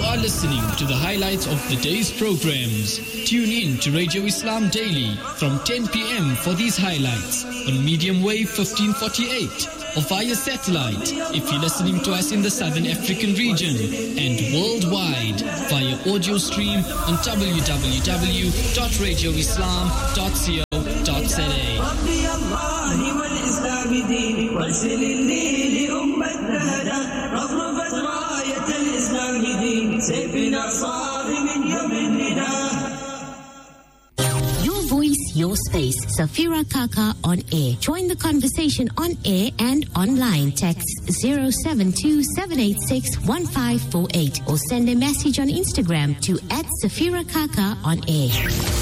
are listening to the highlights of the day's programs. Tune in to Radio Islam Daily from 10 p.m. for these highlights on medium wave 1548 or via satellite if you're listening to us in the Southern African region, and worldwide via audio stream on www.radioislam.co.za. Your voice, your space. Safira Kaka on air. Join the conversation on air and online. Text 072-786-1548 or send a message on Instagram to @Safira Kaka on air.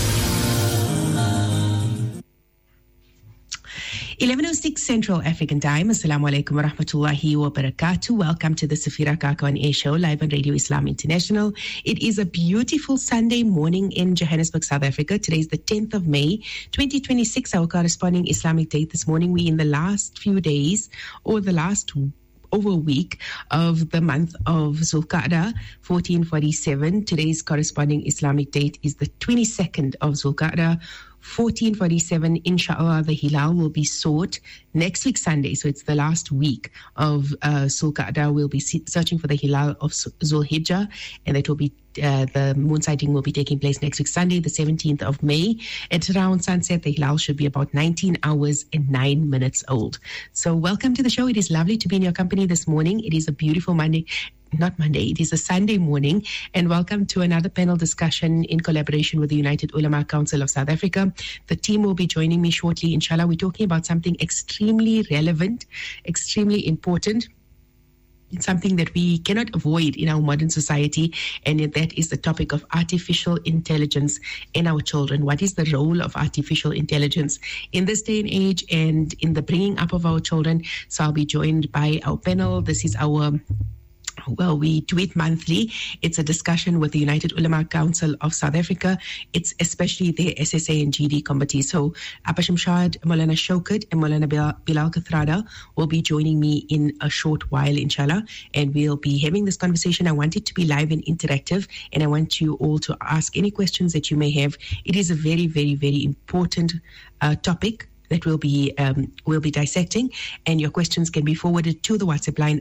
11:06 Central African Time. Assalamu alaikum wa rahmatullahi wa barakatuh. Welcome to the Safira Kaka on Air show live on Radio Islam International. It is a beautiful Sunday morning in Johannesburg, South Africa. Today is the 10th of May, 2026. Our corresponding Islamic date this morning. We in the last few days or the last over a week of the month of Zulqa'dah 1447. Today's corresponding Islamic date is the 22nd of Zulqa'dah 1447. Inshallah, the Hilal will be sought next week Sunday. So it's the last week of Zulqa'dah. We'll be searching for the Hilal of Zulhijjah, and that will be the moon sighting will be taking place next week Sunday, the 17th of May. At around sunset, the Hilal should be about 19 hours and 9 minutes old. So welcome to the show. It is lovely to be in your company this morning. It is a beautiful Monday. Not Monday, it is a Sunday morning, and welcome to another panel discussion in collaboration with the United Ulama Council of South Africa. The team will be joining me shortly, inshallah. We're talking about something extremely relevant, extremely important. It's something that we cannot avoid in our modern society, and that is the topic of artificial intelligence in our children. What is the role of artificial intelligence in this day and age and in the bringing up of our children? So I'll be joined by our panel. This is our we do it monthly. It's a discussion with the United Ulama Council of South Africa. It's especially their SSA and GD committee. So Abba Shamshad, Maulana Shaukat, and Maulana Bilal Kathrada will be joining me in a short while, inshallah. And we'll be having this conversation. I want it to be live and interactive, and I want you all to ask any questions that you may have. It is a very, very, very important topic that we'll be dissecting, and your questions can be forwarded to the WhatsApp line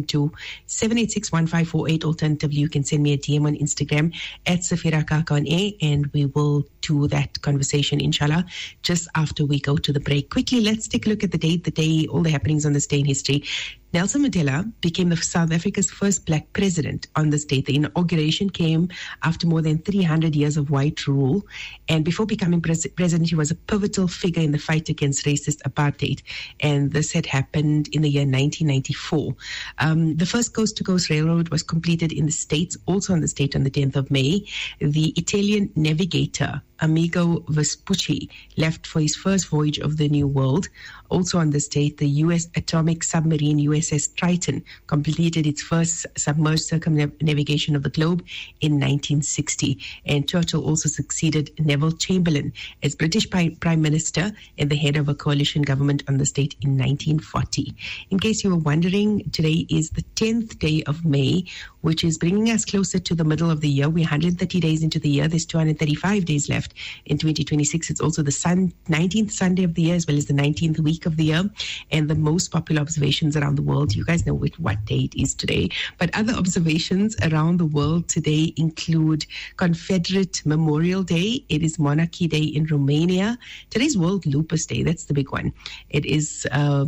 072-786-1548. Alternatively, you can send me a DM on Instagram @Safira Kaka on air, and we will do that conversation, inshallah, just after we go to the break. Quickly, let's take a look at the day, all the happenings on this day in history. Nelson Mandela became South Africa's first black president on this date. The inauguration came after more than 300 years of white rule. And before becoming president, he was a pivotal figure in the fight against racist apartheid. And this had happened in the year 1994. The first coast-to-coast railroad was completed in the States, also on the state on the 10th of May. The Italian navigator Amigo Vespucci left for his first voyage of the New World. Also on this date, the U.S. atomic submarine USS Triton completed its first submerged circumnavigation of the globe in 1960. And Churchill also succeeded Neville Chamberlain as British Prime Minister and the head of a coalition government on this date in 1940. In case you were wondering, today is the 10th day of May, which is bringing us closer to the middle of the year. We're 130 days into the year. There's 235 days left in 2026. It's also the 19th Sunday of the year, as well as the 19th week of the year, and the most popular observations around the world. You guys know what day it is today. But other observations around the world today include Confederate Memorial Day. It is Monarchy Day in Romania. Today's World Lupus Day. That's the big one. It is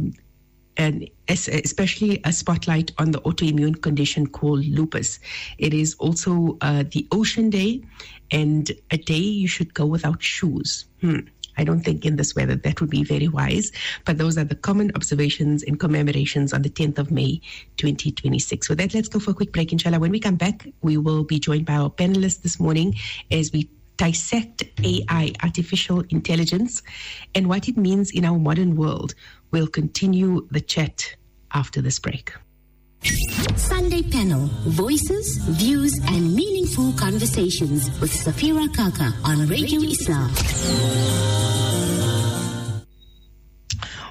and especially a spotlight on the autoimmune condition called lupus. It is also the Ocean Day, and a day you should go without shoes. I don't think in this weather that would be very wise, but those are the common observations and commemorations on the 10th of May, 2026. With that, let's go for a quick break, inshallah. When we come back, we will be joined by our panelists this morning as we dissect AI, artificial intelligence, and what it means in our modern world. We'll continue the chat after this break. Sunday panel, voices, views, and meaningful conversations with Safira Kaka on Radio Islam.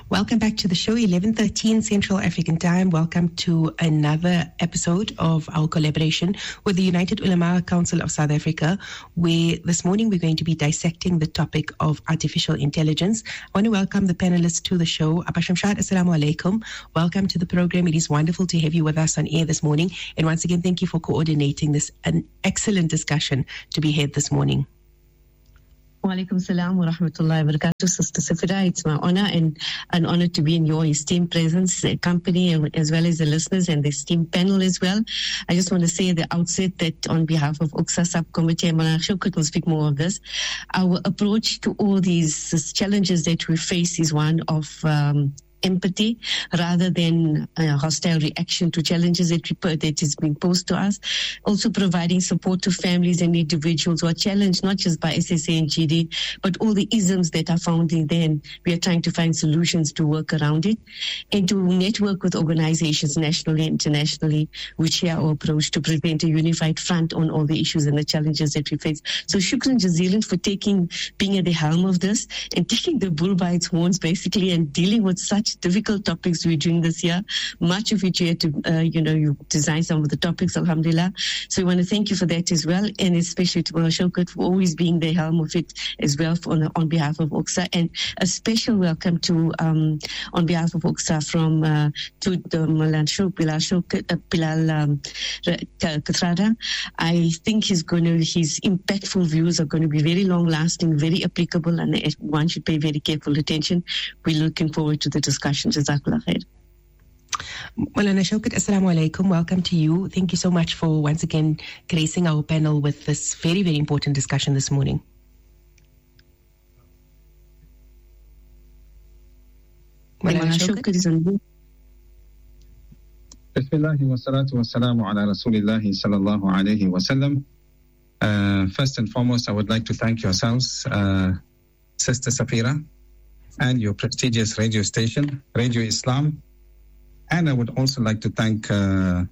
Welcome back to the show, 11:13 Central African Time. Welcome to another episode of our collaboration with the United Ulama Council of South Africa, where this morning we're going to be dissecting the topic of artificial intelligence. I want to welcome the panelists to the show. Abba Shamshad, assalamu alaikum. Welcome to the program. It is wonderful to have you with us on air this morning. And once again, thank you for coordinating this an excellent discussion to be had this morning. Wa alaikum salam wa rahmatullahi wa barakatuh, Sister Safira. It's my honor and an honor to be in your esteemed presence, company, as well as the listeners and the esteemed panel as well. I just want to say at the outset that on behalf of UCSA Subcommittee, and Malana Shaukat will speak more of this, our approach to all these challenges that we face is one of empathy rather than hostile reaction to challenges that is being posed to us. Also providing support to families and individuals who are challenged not just by SSA and GD, but all the isms that are found in there. And we are trying to find solutions to work around it and to network with organizations nationally and internationally which share our approach to present a unified front on all the issues and the challenges that we face. So shukran jazilan for being at the helm of this and taking the bull by its horns basically and dealing with such difficult topics we're doing this year. Much of it you had to, you designed some of the topics, alhamdulillah. So we want to thank you for that as well, and especially to Mullah Shaukat for always being the helm of it as well on behalf of UCSA. And a special welcome to, on behalf of UCSA to the Mullah Bilal Kathrada. I think his impactful views are going to be very long lasting, very applicable, and one should pay very careful attention. We're looking forward to the discussion. Jazakallah khair. Maulana Shaukat, assalamu alaikum. Welcome to you. Thank you so much for once again gracing our panel with this very, very important discussion this morning. Maulana Shaukat is on board. Bismillah wa salatu wa salamu ala Rasulillahi sallallahu alayhi wa sallam. First and foremost, I would like to thank yourselves, Sister Safira, and your prestigious radio station, Radio Islam. And I would also like to thank Maulana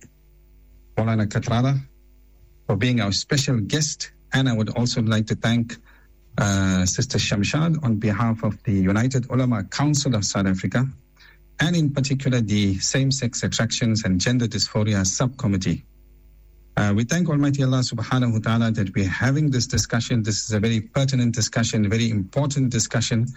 Kathrada for being our special guest. And I would also like to thank Sister Shamshad on behalf of the United Ulama Council of South Africa, and in particular the Same-Sex Attractions and Gender Dysphoria Subcommittee. We thank Almighty Allah subhanahu wa ta'ala that we're having this discussion. This is a very pertinent discussion, very important discussion.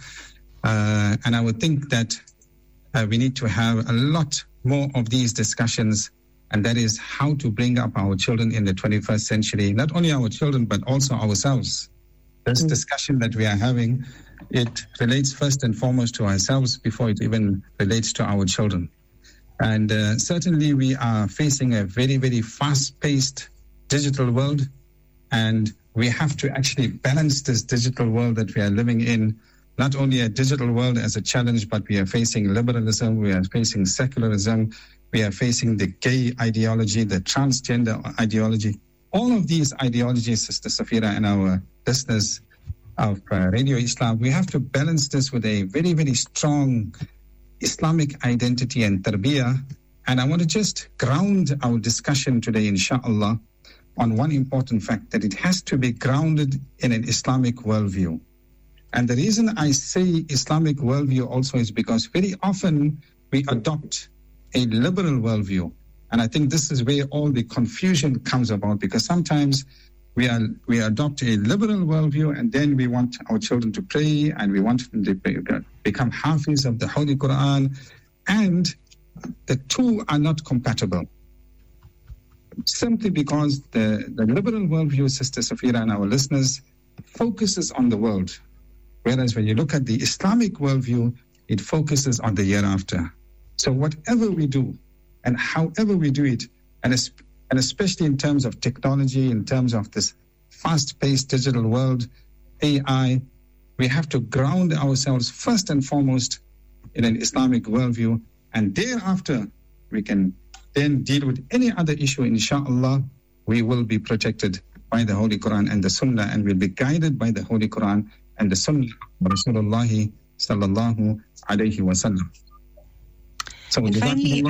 And I would think that we need to have a lot more of these discussions, and that is how to bring up our children in the 21st century, not only our children, but also ourselves. This discussion that we are having, it relates first and foremost to ourselves before it even relates to our children. And certainly we are facing a very, very fast-paced digital world, and we have to actually balance this digital world that we are living in. Not only a digital world as a challenge, but we are facing liberalism, we are facing secularism, we are facing the gay ideology, the transgender ideology. All of these ideologies, Sister Safira and our listeners of Radio Islam, we have to balance this with a very, very strong Islamic identity and tarbiyah. And I want to just ground our discussion today, inshallah, on one important fact, that it has to be grounded in an Islamic worldview. And the reason I say Islamic worldview also is because very often we adopt a liberal worldview. And I think this is where all the confusion comes about, because sometimes we adopt a liberal worldview and then we want our children to pray and we want them to become hafiz of the Holy Quran. And the two are not compatible. Simply because the liberal worldview, Sister Safira and our listeners, focuses on the world. Whereas when you look at the Islamic worldview, it focuses on the hereafter. So whatever we do and however we do it, and especially in terms of technology, in terms of this fast-paced digital world, AI, we have to ground ourselves first and foremost in an Islamic worldview, and thereafter we can then deal with any other issue. Inshallah, we will be protected by the Holy Quran and the Sunnah, and we'll be guided by the Holy Quran and the Sunnah of Rasulullah sallallahu alayhi wa sallam. So, and finally,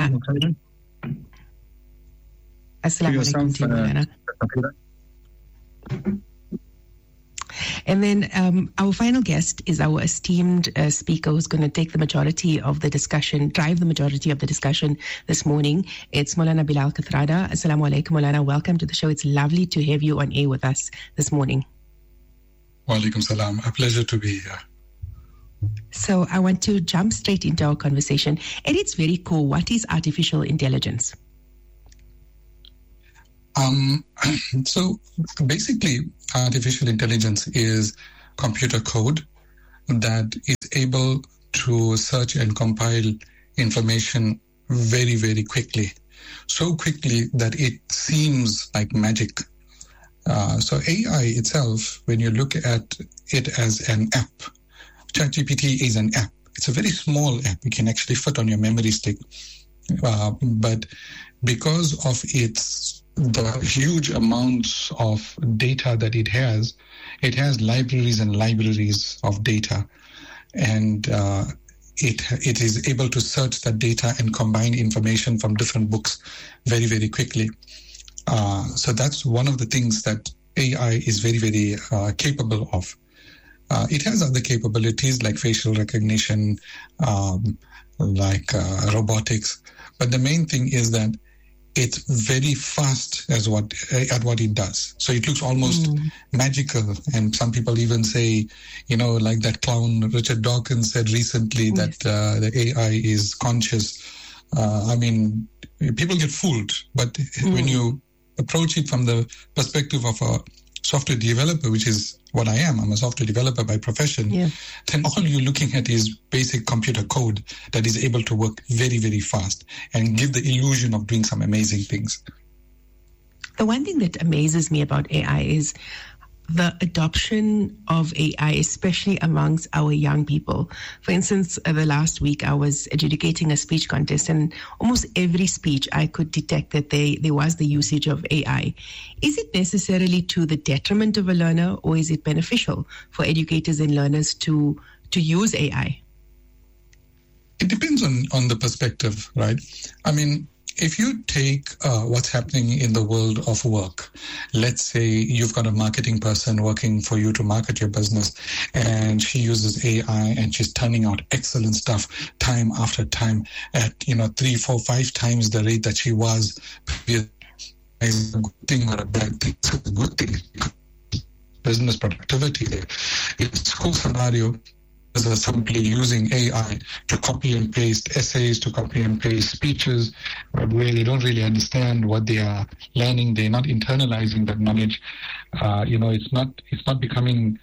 Assalamu alaikum to you, And then our final guest is our esteemed speaker who's going to take the majority of the discussion, drive the majority of the discussion this morning. It's Maulana Bilal Kathrada. Assalamu alaikum, Maulana. Welcome to the show. It's lovely to have you on air with us this morning. Wa alaikum salam. A pleasure to be here. So I want to jump straight into our conversation. At its very core, what is artificial intelligence? So basically, artificial intelligence is computer code that is able to search and compile information very, very quickly. So quickly that it seems like magic. So AI itself, when you look at it as an app, ChatGPT is an app. It's a very small app. It can actually fit on your memory stick. But because of the huge amounts of data that it has libraries and libraries of data. And it is able to search that data and combine information from different books very, very quickly. So that's one of the things that AI is very, very capable of. It has other capabilities like facial recognition, like robotics. But the main thing is that it's very fast at what it does. So it looks almost magical. And some people even say, like that clown Richard Dawkins said recently that the AI is conscious. People get fooled. But when you approach it from the perspective of a software developer, which is what I am, I'm a software developer by profession, then all you're looking at is basic computer code that is able to work very, very fast and give the illusion of doing some amazing things. The one thing that amazes me about AI is the adoption of AI, especially amongst our young people. For instance, the last week I was adjudicating a speech contest, and almost every speech I could detect that there was the usage of AI. Is it necessarily to the detriment of a learner, or is it beneficial for educators and learners to use AI? It depends on the perspective, right? If you take what's happening in the world of work, let's say you've got a marketing person working for you to market your business, and she uses AI and she's turning out excellent stuff time after time at 3, 4, 5 times the rate that she was previous. Is a good thing or a bad thing? It's a good thing. Business productivity. In school scenario, are simply using AI to copy and paste essays, to copy and paste speeches, where they don't really understand what they are learning. They're not internalizing that knowledge. It's not becoming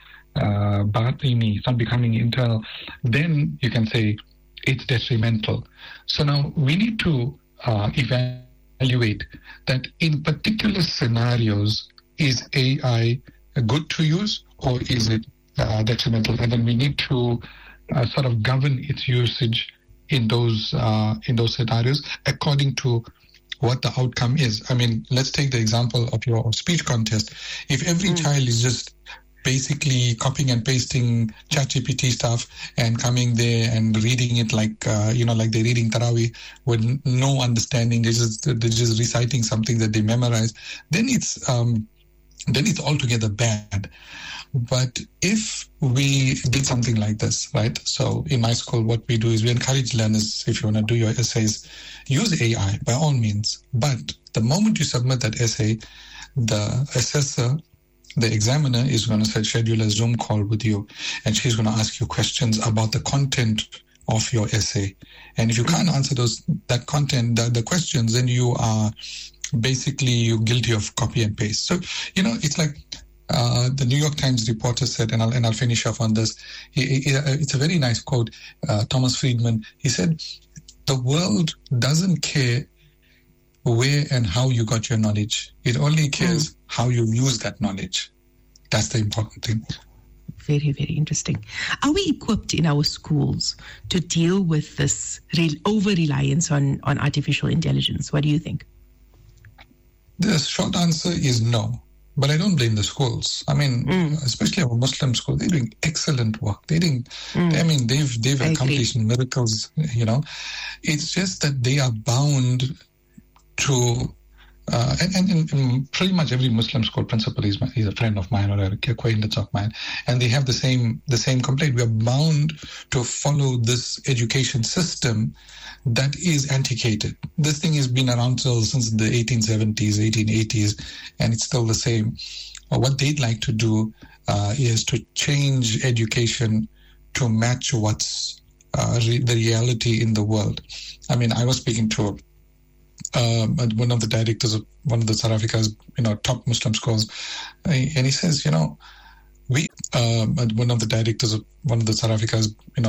batini, it's not becoming internal. Then you can say it's detrimental. So now we need to evaluate that in particular scenarios, is AI good to use or is it detrimental, and then we need to sort of govern its usage in those scenarios according to what the outcome is. Let's take the example of your speech contest. If every child is just basically copying and pasting ChatGPT stuff and coming there and reading it like they're reading Taraweeh with no understanding, they're just reciting something that they memorize, then it's altogether bad. But if we did something like this, right? So in my school, what we do is we encourage learners, if you want to do your essays, use AI by all means. But the moment you submit that essay, the assessor, the examiner is going to schedule a Zoom call with you, and she's going to ask you questions about the content of your essay. And if you can't answer that content, the questions, then you are basically you're guilty of copy and paste. So, it's like the New York Times reporter said, and I'll finish off on this. It's a very nice quote, Thomas Friedman. He said, the world doesn't care where and how you got your knowledge. It only cares how you use that knowledge. That's the important thing. Very, very interesting. Are we equipped in our schools to deal with this over-reliance on artificial intelligence? What do you think? The short answer is no. But I don't blame the schools. Especially our Muslim schools, they're doing excellent work. They've accomplished miracles, It's just that they are bound to and pretty much every Muslim school principal is a friend of mine or a acquaintance of mine, and they have the same complaint. We are bound to follow this education system that is antiquated. This thing has been around since the 1870s, 1880s, and it's still the same. What they'd like to do is to change education to match what's the reality in the world. I mean, I was speaking to one of the directors of one of the South Africa's, top Muslim schools, and he says, one of the directors of one of the South Africa's,